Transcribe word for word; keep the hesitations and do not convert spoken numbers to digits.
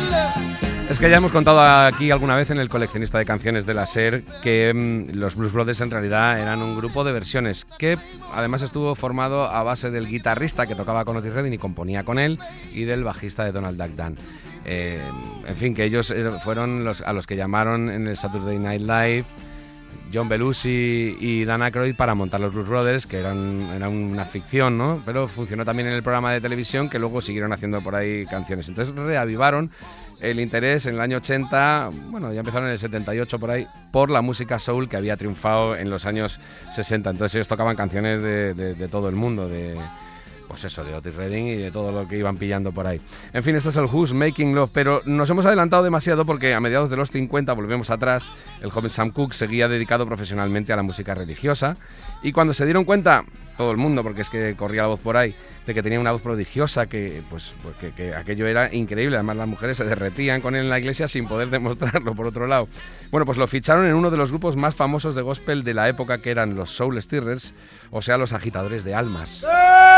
Es que ya hemos contado aquí alguna vez en el coleccionista de canciones de la SER que mmm, los Blues Brothers en realidad eran un grupo de versiones que además estuvo formado a base del guitarrista que tocaba con Otis Redding y componía con él y del bajista de Donald Duck Dunn. Eh, en fin, que ellos fueron los, a los que llamaron en el Saturday Night Live John Belushi y Dan Aykroyd para montar los Blues Brothers, que eran, eran una ficción, ¿no? Pero funcionó también en el programa de televisión, que luego siguieron haciendo por ahí canciones. Entonces reavivaron el interés en el año ochenta, bueno, ya empezaron en el setenta y ocho por ahí, por la música soul que había triunfado en los años sesenta. Entonces ellos tocaban canciones de, de, de todo el mundo, de... pues eso, de Otis Redding y de todo lo que iban pillando por ahí. En fin, esto es el Who's Making Love, pero nos hemos adelantado demasiado porque a mediados de los cincuenta, volvemos atrás, el joven Sam Cooke seguía dedicado profesionalmente a la música religiosa y cuando se dieron cuenta, todo el mundo, porque es que corría la voz por ahí, de que tenía una voz prodigiosa, que pues, pues que, que aquello era increíble, además las mujeres se derretían con él en la iglesia sin poder demostrarlo, por otro lado. Bueno, pues lo ficharon en uno de los grupos más famosos de gospel de la época, que eran los Soul Stirrers, o sea, los agitadores de almas. ¡Eh!